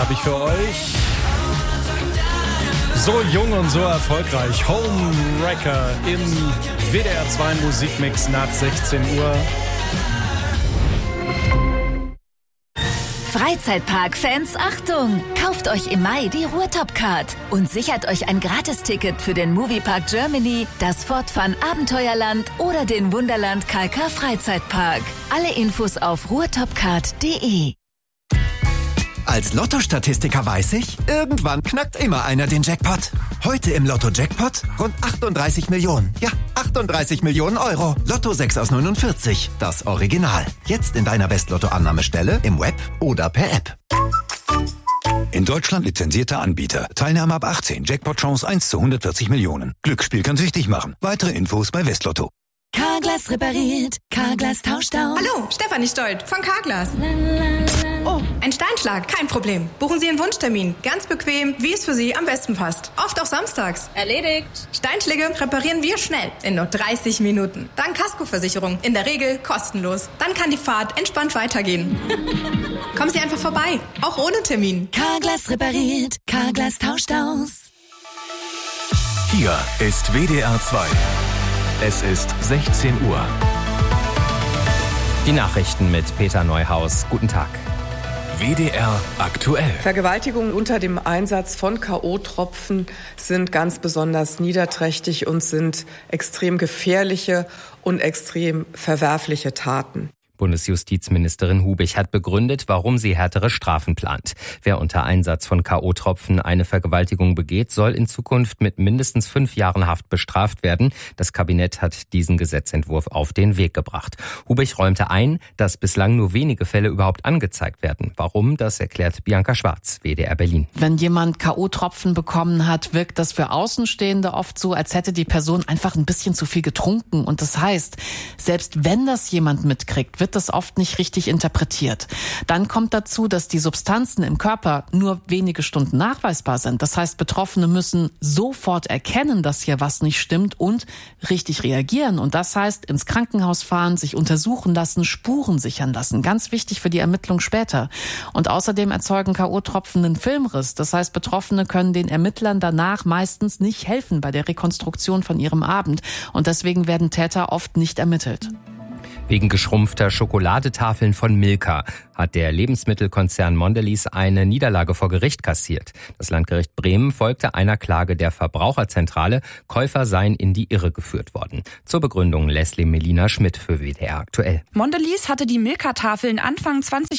habe ich für euch. So jung und so erfolgreich. Homewrecker im WDR 2 Musikmix nach 16 Uhr. Freizeitpark-Fans, Achtung! Kauft euch im Mai die Ruhrtop-Card und sichert euch ein Gratisticket für den Moviepark Germany, das Fort Fun Abenteuerland oder den Wunderland Kalkar Freizeitpark. Alle Infos auf ruhrtopcard.de. Als Lotto-Statistiker weiß ich, irgendwann knackt immer einer den Jackpot. Heute im Lotto-Jackpot rund 38 Millionen. Ja, 38 Millionen Euro. Lotto 6 aus 49, das Original. Jetzt in deiner West-Lotto-Annahmestelle, im Web oder per App. In Deutschland lizenzierter Anbieter. Teilnahme ab 18. Jackpot-Chance 1 zu 140 Millionen. Glücksspiel kann süchtig machen. Weitere Infos bei Westlotto. Carglass repariert, Carglass tauscht aus. Hallo, Stefanie Stolt von Carglass. Oh, ein Steinschlag, kein Problem. Buchen Sie einen Wunschtermin. Ganz bequem, wie es für Sie am besten passt. Oft auch samstags. Erledigt. Steinschläge reparieren wir schnell, in nur 30 Minuten. Dank Kaskoversicherung, in der Regel kostenlos. Dann kann die Fahrt entspannt weitergehen. Kommen Sie einfach vorbei, auch ohne Termin. Carglass repariert, Carglass tauscht aus. Hier ist WDR 2. Es ist 16 Uhr. Die Nachrichten mit Peter Neuhaus. Guten Tag. WDR aktuell. Vergewaltigungen unter dem Einsatz von K.O.-Tropfen sind ganz besonders niederträchtig und sind extrem gefährliche und extrem verwerfliche Taten. Bundesjustizministerin Hubich hat begründet, warum sie härtere Strafen plant. Wer unter Einsatz von K.O.-Tropfen eine Vergewaltigung begeht, soll in Zukunft mit mindestens 5 Jahren Haft bestraft werden. Das Kabinett hat diesen Gesetzentwurf auf den Weg gebracht. Hubich räumte ein, dass bislang nur wenige Fälle überhaupt angezeigt werden. Warum, das erklärt Bianca Schwarz, WDR Berlin. Wenn jemand K.O.-Tropfen bekommen hat, wirkt das für Außenstehende oft so, als hätte die Person einfach ein bisschen zu viel getrunken. Und das heißt, selbst wenn das jemand mitkriegt, wird das oft nicht richtig interpretiert. Dann kommt dazu, dass die Substanzen im Körper nur wenige Stunden nachweisbar sind. Das heißt, Betroffene müssen sofort erkennen, dass hier was nicht stimmt und richtig reagieren. Und das heißt, ins Krankenhaus fahren, sich untersuchen lassen, Spuren sichern lassen. Ganz wichtig für die Ermittlung später. Und außerdem erzeugen K.O.-Tropfen einen Filmriss. Das heißt, Betroffene können den Ermittlern danach meistens nicht helfen bei der Rekonstruktion von ihrem Abend. Und deswegen werden Täter oft nicht ermittelt. Wegen geschrumpfter Schokoladetafeln von Milka hat der Lebensmittelkonzern Mondelez eine Niederlage vor Gericht kassiert. Das Landgericht Bremen folgte einer Klage der Verbraucherzentrale. Käufer seien in die Irre geführt worden. Zur Begründung Leslie Melina Schmidt für WDR aktuell. Mondelez hatte die Milka-Tafeln Anfang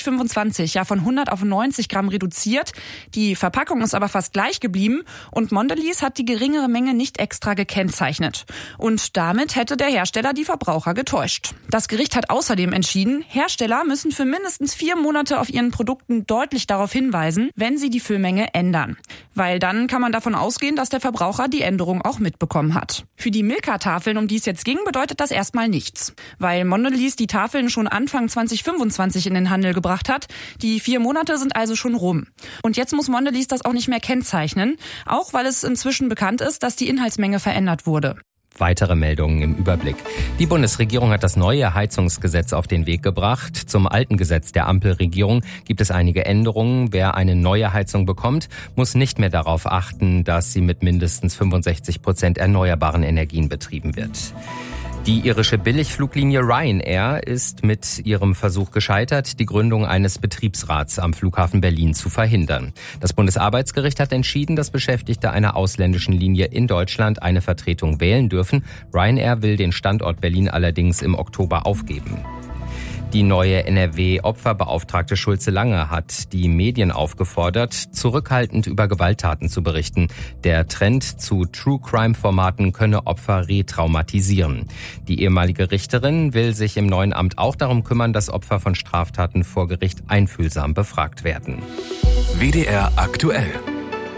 2025 von 100 auf 90 Gramm reduziert. Die Verpackung ist aber fast gleich geblieben und Mondelez hat die geringere Menge nicht extra gekennzeichnet. Und damit hätte der Hersteller die Verbraucher getäuscht. Das Gericht hat außerdem entschieden, Hersteller müssen für mindestens 4 Monate auf ihren Produkten deutlich darauf hinweisen, wenn sie die Füllmenge ändern. Weil dann kann man davon ausgehen, dass der Verbraucher die Änderung auch mitbekommen hat. Für die Milka-Tafeln, um die es jetzt ging, bedeutet das erstmal nichts. Weil Mondelez die Tafeln schon Anfang 2025 in den Handel gebracht hat. Die 4 Monate sind also schon rum. Und jetzt muss Mondelez das auch nicht mehr kennzeichnen, auch weil es inzwischen bekannt ist, dass die Inhaltsmenge verändert wurde. Weitere Meldungen im Überblick. Die Bundesregierung hat das neue Heizungsgesetz auf den Weg gebracht. Zum alten Gesetz der Ampelregierung gibt es einige Änderungen. Wer eine neue Heizung bekommt, muss nicht mehr darauf achten, dass sie mit mindestens 65% erneuerbaren Energien betrieben wird. Die irische Billigfluglinie Ryanair ist mit ihrem Versuch gescheitert, die Gründung eines Betriebsrats am Flughafen Berlin zu verhindern. Das Bundesarbeitsgericht hat entschieden, dass Beschäftigte einer ausländischen Linie in Deutschland eine Vertretung wählen dürfen. Ryanair will den Standort Berlin allerdings im Oktober aufgeben. Die neue NRW-Opferbeauftragte Schulze Lange hat die Medien aufgefordert, zurückhaltend über Gewalttaten zu berichten. Der Trend zu True-Crime-Formaten könne Opfer retraumatisieren. Die ehemalige Richterin will sich im neuen Amt auch darum kümmern, dass Opfer von Straftaten vor Gericht einfühlsam befragt werden. WDR aktuell.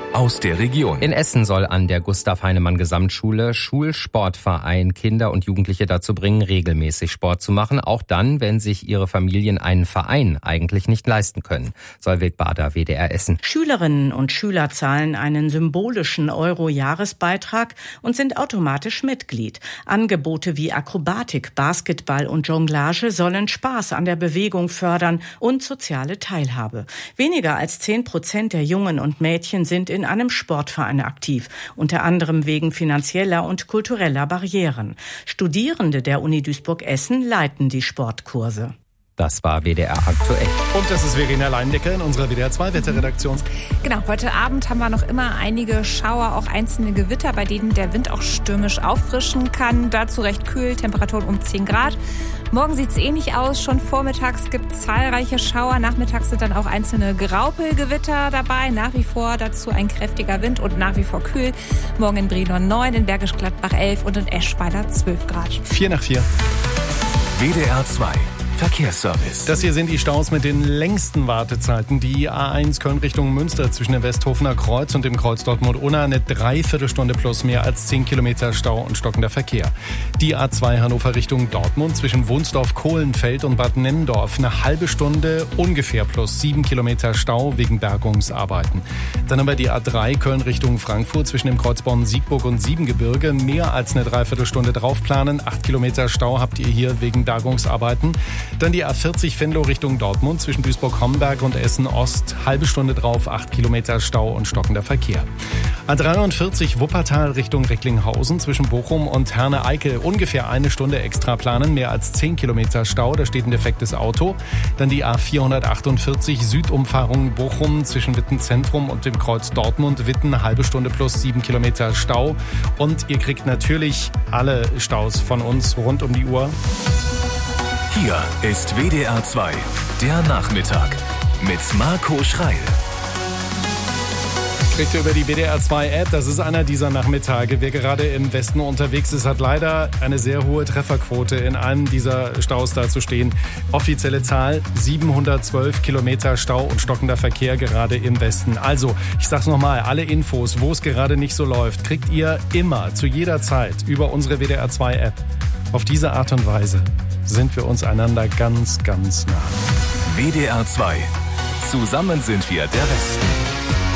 aus der Region. In Essen soll an der Gustav-Heinemann-Gesamtschule Schulsportverein Kinder und Jugendliche dazu bringen, regelmäßig Sport zu machen, auch dann, wenn sich ihre Familien einen Verein eigentlich nicht leisten können. Solveig Bader, WDR Essen. Schülerinnen und Schüler zahlen einen symbolischen Euro-Jahresbeitrag und sind automatisch Mitglied. Angebote wie Akrobatik, Basketball und Jonglage sollen Spaß an der Bewegung fördern und soziale Teilhabe. Weniger als 10% der Jungen und Mädchen sind in einem Sportverein aktiv, unter anderem wegen finanzieller und kultureller Barrieren. Studierende der Uni Duisburg-Essen leiten die Sportkurse. Das war WDR aktuell. Und das ist Verena Leindecker in unserer WDR 2 Wetterredaktion. Genau, heute Abend haben wir noch immer einige Schauer, auch einzelne Gewitter, bei denen der Wind auch stürmisch auffrischen kann. Dazu recht kühl, Temperaturen um 10 Grad. Morgen sieht es ähnlich aus. Schon vormittags gibt es zahlreiche Schauer. Nachmittags sind dann auch einzelne Graupelgewitter dabei. Nach wie vor dazu ein kräftiger Wind und nach wie vor kühl. Morgen in Brilon 9, in Bergisch Gladbach 11 und in Eschweiler 12 Grad. 4 nach 4. WDR 2 Verkehrsservice. Das hier sind die Staus mit den längsten Wartezeiten. Die A1 Köln Richtung Münster zwischen dem Westhofener Kreuz und dem Kreuz Dortmund-Unna eine Dreiviertelstunde plus mehr als 10 Kilometer Stau und stockender Verkehr. Die A2 Hannover Richtung Dortmund zwischen Wunsdorf-Kohlenfeld und Bad Nennendorf eine halbe Stunde ungefähr plus 7 Kilometer Stau wegen Bergungsarbeiten. Dann haben wir die A3 Köln Richtung Frankfurt zwischen dem Kreuz Bonn-Siegburg und Siebengebirge mehr als eine Dreiviertelstunde draufplanen. 8 Kilometer Stau habt ihr hier wegen Bergungsarbeiten. Dann die A40 Venlo Richtung Dortmund zwischen Duisburg-Homberg und Essen-Ost. Halbe Stunde drauf, 8 Kilometer Stau und stockender Verkehr. A43 Wuppertal Richtung Recklinghausen zwischen Bochum und Herne-Eickel. Ungefähr eine Stunde extra planen, mehr als 10 Kilometer Stau. Da steht ein defektes Auto. Dann die A448 Südumfahrung Bochum zwischen Witten-Zentrum und dem Kreuz Dortmund-Witten. Halbe Stunde plus 7 Kilometer Stau. Und ihr kriegt natürlich alle Staus von uns rund um die Uhr. Hier ist WDR 2, der Nachmittag mit Marco Schreil. Kriegt ihr über die WDR 2 App, das ist einer dieser Nachmittage. Wer gerade im Westen unterwegs ist, hat leider eine sehr hohe Trefferquote, in einem dieser Staus da zu stehen. Offizielle Zahl, 712 Kilometer Stau und stockender Verkehr gerade im Westen. Also, ich sag's nochmal, alle Infos, wo es gerade nicht so läuft, kriegt ihr immer, zu jeder Zeit über unsere WDR 2 App. Auf diese Art und Weise sind wir uns einander ganz, ganz nah. WDR 2. Zusammen sind wir der Westen.